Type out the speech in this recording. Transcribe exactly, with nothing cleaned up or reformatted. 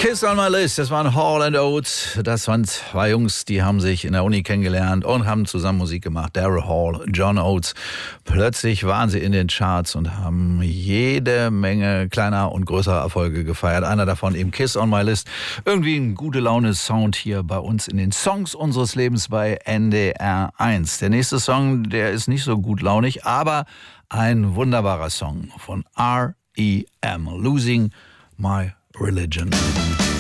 Kiss on my list, das waren Hall and Oates. Das waren zwei Jungs, die haben sich in der Uni kennengelernt und haben zusammen Musik gemacht. Daryl Hall, John Oates. Plötzlich waren sie in den Charts und haben jede Menge kleiner und größerer Erfolge gefeiert. Einer davon eben Kiss on my list. Irgendwie ein gute Laune-Sound hier bei uns in den Songs unseres Lebens bei N D R eins. Der nächste Song, der ist nicht so gut launig, aber ein wunderbarer Song von R E M. Losing My Religion.